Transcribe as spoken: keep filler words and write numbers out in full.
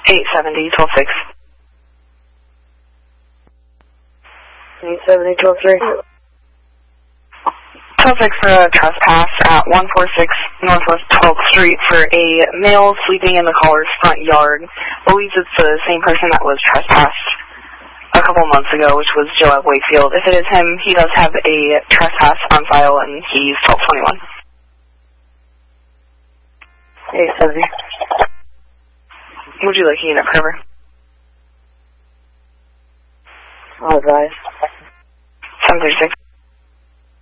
eight seventy, twelve six. eight seventy, twelve three. twelve six for a trespass at one forty-six Northwest twelfth Street for a male sleeping in the caller's front yard. Believes it's the same person that was trespassed a couple months ago, which was Joab Wakefield. If it is him, he does have a trespass on file, and he's twelve twenty-one. eight seventy. Would you like a unit forever? I'll advise. seven thirty-six.